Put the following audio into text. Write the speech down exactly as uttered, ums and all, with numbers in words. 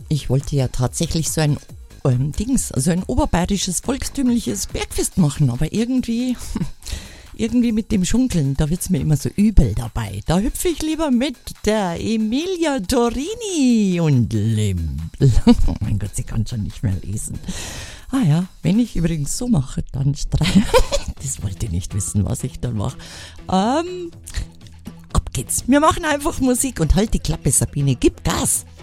ich wollte ja tatsächlich so ein ähm, Dings, also ein oberbayerisches volkstümliches Bergfest machen, aber irgendwie, irgendwie mit dem Schunkeln, da wird's mir immer so übel dabei. Da hüpfe ich lieber mit der Emilia Torini und Lim. Oh mein Gott, sie kann schon nicht mehr lesen. Ah ja, wenn ich übrigens so mache, dann streiche. Das wollt ihr nicht wissen, was ich dann mache. Ähm, ab geht's. Wir machen einfach Musik und halt die Klappe, Sabine. Gib Gas.